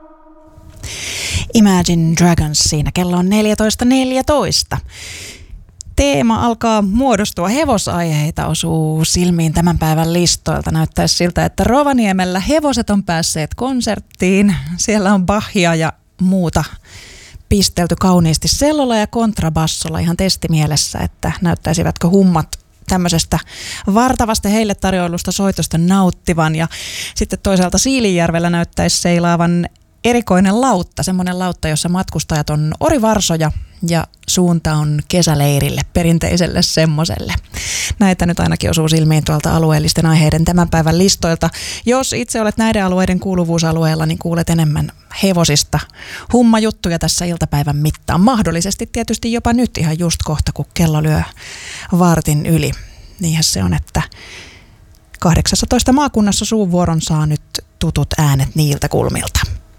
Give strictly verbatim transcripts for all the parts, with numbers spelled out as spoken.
Imagine Dragons siinä. Kello on neljätoista neljätoista. Teema alkaa muodostua. Hevosaiheita osuu silmiin tämän päivän listoilta. Näyttäisi siltä, että Rovaniemellä hevoset on päässeet konserttiin. Siellä on Bachia ja muuta pistelty kauniisti sellolla ja kontrabassolla ihan testimielessä, että näyttäisivätkö hummat tämmöisestä vartavasta heille tarjoilusta soitosta nauttivan. Ja sitten toisaalta Siilinjärvellä näyttäisi seilaavan erikoinen lautta, semmoinen lautta, jossa matkustajat on orivarsoja ja suunta on kesäleirille, perinteiselle semmoselle. Näitä nyt ainakin osuu silmiin tuolta alueellisten aiheiden tämän päivän listoilta. Jos itse olet näiden alueiden kuuluvuusalueella, niin kuulet enemmän hevosista hummajuttuja tässä iltapäivän mittaan. Mahdollisesti tietysti jopa nyt ihan just kohta, kun kello lyö vartin yli. Niinhän se on, että kahdeksannessatoista maakunnassa suuvuoron saa nyt tutut äänet niiltä kulmilta.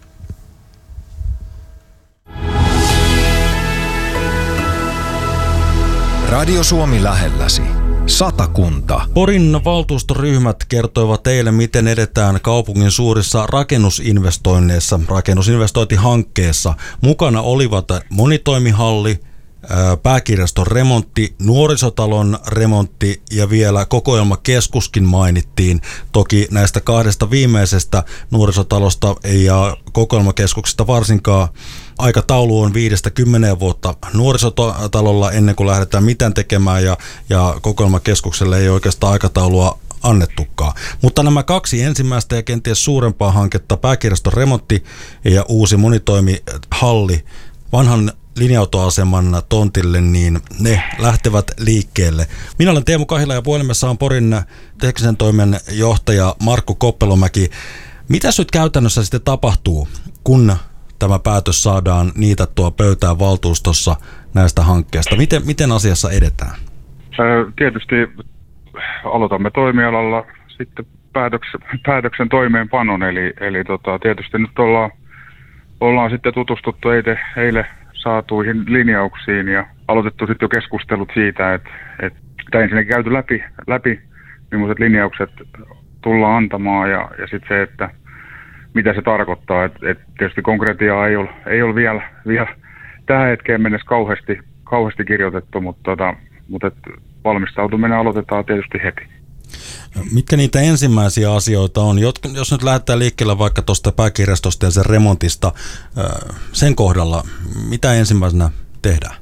Radio Suomi lähelläsi. Satakunta. Porin valtuustoryhmät kertoivat teille, miten edetään kaupungin suurissa rakennusinvestoinneissa, rakennusinvestointihankkeessa. Mukana olivat monitoimihalli, pääkirjaston remontti, nuorisotalon remontti ja vielä kokoelmakeskuskin mainittiin. Toki näistä kahdesta viimeisestä nuorisotalosta ja kokoelmakeskuksesta varsinkaan aikataulu on viidestä kymmeneen vuotta nuorisotalolla ennen kuin lähdetään mitään tekemään ja, ja kokoelmakeskukselle ei oikeastaan aikataulua annettukaan. Mutta nämä kaksi ensimmäistä ja kenties suurempaa hanketta, pääkirjaston remontti ja uusi monitoimihalli vanhan linja-autoaseman tontille, niin ne lähtevät liikkeelle. Minä olen Teemu Kahila ja puhelimessa on Porin teknisen toimen johtaja Markku Koppelomäki. Mitäs nyt käytännössä sitten tapahtuu, kun tämä päätös saadaan niitattua pöytään valtuustossa näistä hankkeista? Miten, miten asiassa edetään? Tietysti aloitamme toimialalla sitten päätöksen, päätöksen toimeenpanon, eli, eli tota, tietysti nyt ollaan, ollaan sitten tutustuttu eite, eilen saatuihin linjauksiin ja aloitettu sitten jo keskustelut siitä, että, että ensinnäkin käyty läpi, läpi millaiset linjaukset tullaan antamaan ja, ja sitten se, että mitä se tarkoittaa. Et, et tietysti konkretiaa ei ole, ei ole vielä, vielä tähän hetkeen mennessä kauheasti, kauheasti kirjoitettu, mutta, tota, mutta et valmistautuminen aloitetaan tietysti heti. Mitkä niitä ensimmäisiä asioita on? Jos nyt lähdetään liikkeelle vaikka tuosta pääkirjastosta ja sen remontista, sen kohdalla, mitä ensimmäisenä tehdään?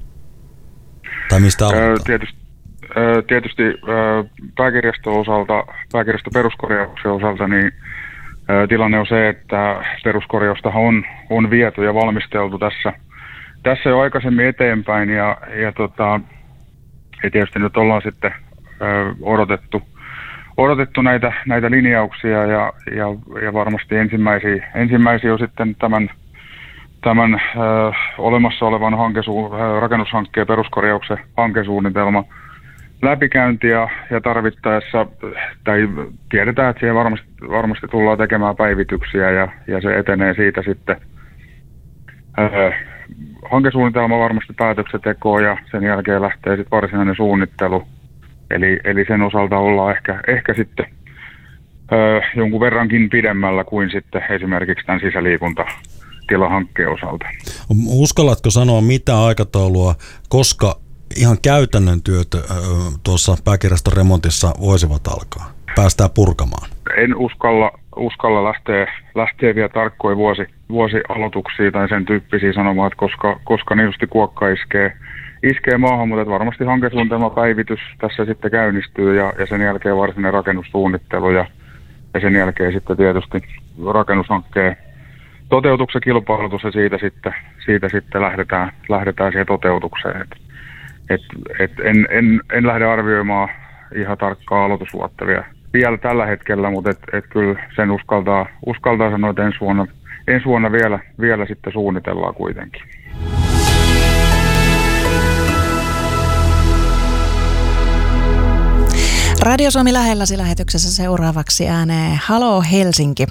Tai mistä aloitetaan? Tietysti, tietysti pääkirjaston osalta, pääkirjaston peruskorjauksen osalta, niin tilanne on se, että peruskorjausta on, on viety ja valmisteltu tässä, tässä jo aikaisemmin eteenpäin ja, ja, tota, ja tietysti nyt ollaan sitten ö, odotettu, odotettu näitä, näitä linjauksia ja, ja, ja varmasti ensimmäisiä, ensimmäisiä on sitten tämän, tämän ö, olemassa olevan hankesu, ö, rakennushankkeen peruskorjauksen hankesuunnitelma läpikäynti ja, ja tarvittaessa, tai tiedetään, että siihen varmasti, varmasti tullaan tekemään päivityksiä ja, ja se etenee siitä sitten öö, hankesuunnitelma varmasti päätöksentekoon ja sen jälkeen lähtee sitten varsinainen suunnittelu. Eli, eli sen osalta ollaan ehkä, ehkä sitten öö, jonkun verrankin pidemmällä kuin sitten esimerkiksi tämän sisäliikuntatilahankkeen osalta. Uskallatko sanoa mitä aikataulua, koska ihan käytännön työt äh, tuossa pääkirjaston remontissa voisivat alkaa? Päästään purkamaan. En uskalla, uskalla lähteä, lähteä vielä tarkkoja vuosi, vuosialoituksia tai sen tyyppisiä sanomaan, että koska, koska niin justi kuokka iskee, iskee maahan, mutta varmasti hankesuunnitelmapäivitys tässä sitten käynnistyy ja, ja sen jälkeen varsinainen rakennussuunnittelu ja, ja sen jälkeen sitten tietysti rakennushankkeen toteutuksen kilpailutus ja siitä sitten, siitä sitten lähdetään, lähdetään siihen toteutukseen. Et, et en, en, en lähde arvioimaan ihan tarkkaa aloitusvuotta vielä, vielä tällä hetkellä, mutta et, et kyllä sen uskaltaa, uskaltaa sanoa, että ensi vuonna, ensi vuonna vielä, vielä sitten suunnitellaan kuitenkin. Radio Suomi lähelläsi lähetyksessä seuraavaksi ääneen Halo Helsinki.